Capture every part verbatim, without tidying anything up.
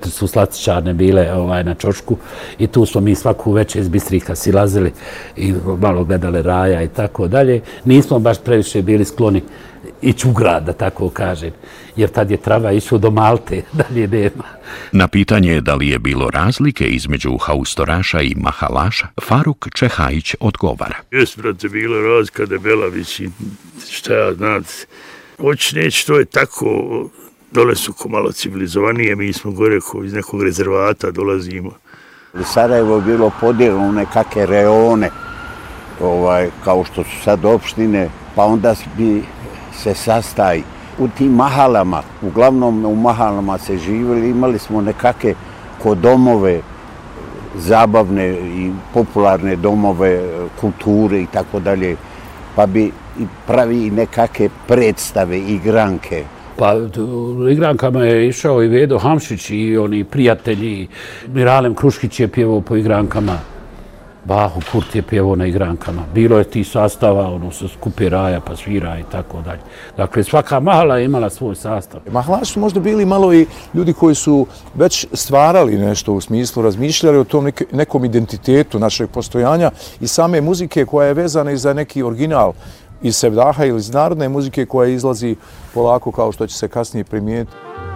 Čoške su slastičarne bile ovaj, na Čošku i tu smo mi svaku večer iz Bistrika silazili i malo gledali Raja i tako dalje. Nismo baš previše bili skloni ići u grad, da tako kažem, jer tad je trava išao do Malte, dalje nema. Na pitanje da li je bilo razlike između haustoraša i mahalaša, Faruk Čehajić odgovara. Jes, brate, bilo razlika debela, mislim, šta ja znam, hoć neći, to je tako, dole su ko malo civilizovanije, mi smo gore ko iz nekog rezervata dolazimo. Sarajevo je bilo podijeljeno u nekakve reone, ovaj, kao što su sad opštine, pa onda bi se sastaji u tim mahalama, uglavnom u mahalama se živjeli, imali smo nekakve ko domove, zabavne i popularne domove, kulture i tako dalje, pa bi pravi nekakve predstave, igranke. Pa u igrankama je išao i Vedo Hamšić i oni prijatelji. Miralem Kruškić je pjevao po igrankama. Bahu Kurt je pjevao na igrankama. Bilo je ti sastava, ono se skupi Raja pa svira i tako dalje. Dakle, svaka mahala je imala svoj sastav. Mahalaši su možda bili malo i ljudi koji su već stvarali nešto u smislu, razmišljali o tom nekom identitetu našeg postojanja i same muzike koja je vezana i za neki original iz Sevdaha ili iz narodne muzike koja izlazi polako kao što će se kasnije primijetiti.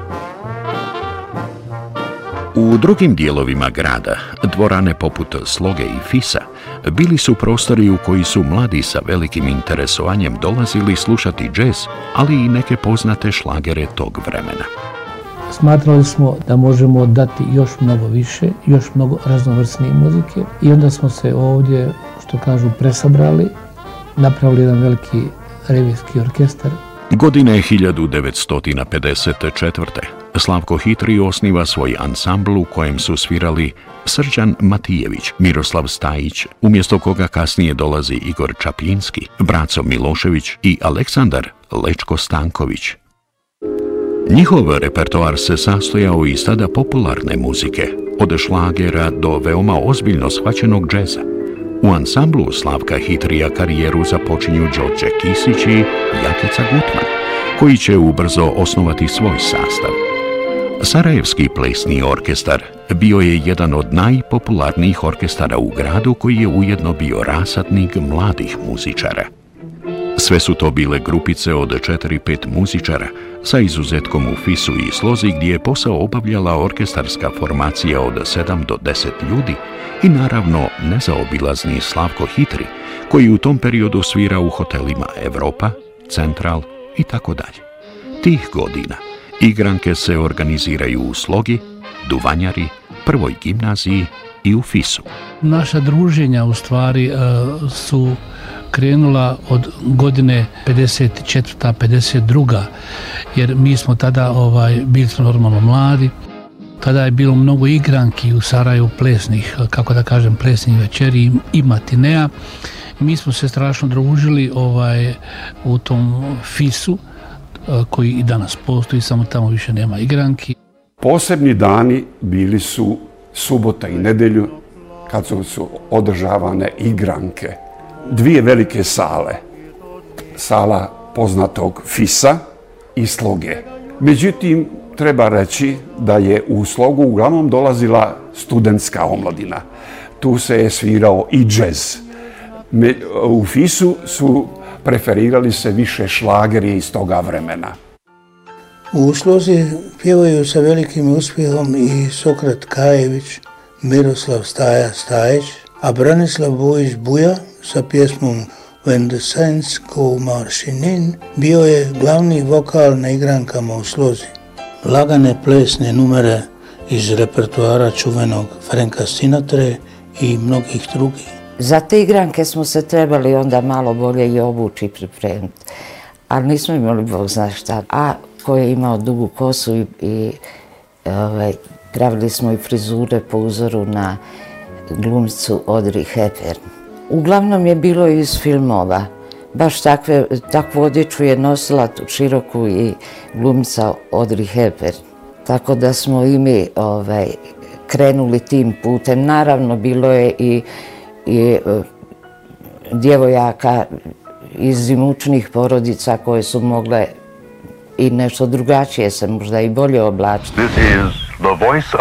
U drugim dijelovima grada, dvorane poput Sloge i Fisa, bili su prostori u koji su mladi sa velikim interesovanjem dolazili slušati džez, ali i neke poznate šlagere tog vremena. Smatrali smo da možemo dati još mnogo više, još mnogo raznovrsnije muzike i onda smo se ovdje, što kažu, presabrali, napravili jedan veliki revijski orkestar. Godine hiljadu devetsto pedeset četvrte. Slavko Hitri osniva svoj ansambl u kojem su svirali Srđan Matijević, Miroslav Stajić, umjesto koga kasnije dolazi Igor Čapljinski, Braco Milošević i Aleksandar Lečko Stanković. Njihov repertoar se sastojao iz tada popularne muzike, od šlagera do veoma ozbiljno shvaćenog džeza. U ansamblu Slavka Hitrija karijeru započinju Đorđe Kisić i Jakica Gutman, koji će ubrzo osnovati svoj sastav. Sarajevski plesni orkestar bio je jedan od najpopularnijih orkestara u gradu koji je ujedno bio rasadnik mladih muzičara. Sve su to bile grupice od četiri pet muzičara, sa izuzetkom u Fisu i Slozi gdje je posao obavljala orkestarska formacija od sedam do deset ljudi i naravno nezaobilazni Slavko Hitri, koji u tom periodu svira u hotelima Evropa, Central i tako dalje. Tih godina igranke se organiziraju u Slogi, Duvanjari, Prvoj gimnaziji i u Fisu. Naša druženja u stvari su krenula od godine pedeset četvrta pedeset druga jer mi smo tada ovaj, bili smo normalno mladi. Tada je bilo mnogo igranki u Sarajevu plesnih, kako da kažem, plesnih večeri i matineja. Mi smo se strašno družili ovaj, u tom Fisu, koji i danas postoji, samo tamo više nema igranki. Posebni dani bili su subota i nedelju, kad su, su održavane igranke. Dvije velike sale, sala poznatog Fisa i Sloge. Međutim, treba reći da je u Slogu uglavnom dolazila studentska omladina. Tu se je svirao i džez. U Fisu su preferirali se više šlageri iz toga vremena. U Slozi pjevaju sa velikim uspjehom i Sokrat Kajević, Miroslav Staja Stajić, a Branislav Bojić Buja sa pjesmom When the Saints Go Marching In bio je glavni vokal na igrankama u Slozi. Lagane plesne numere iz repertoara čuvenog Franka Sinatre i mnogih drugih. Za te igranke smo se trebali onda malo bolje i obući i pripremiti, ali nismo imali Bog zna šta. A ko je imao dugu kosu i, i ovaj, pravili smo i frizure po uzoru na glumicu Audrey Hepburn. Uglavnom je bilo iz filmova. Baš takve, takvu odjeću je nosila tu široku i glumica Audrey Hepburn. Tako da smo i mi ovaj, krenuli tim putem. Naravno, bilo je i, i uh, djevojaka iz imućnih porodica koje su mogle i nešto drugačije se možda i bolje oblačiti. This is the voice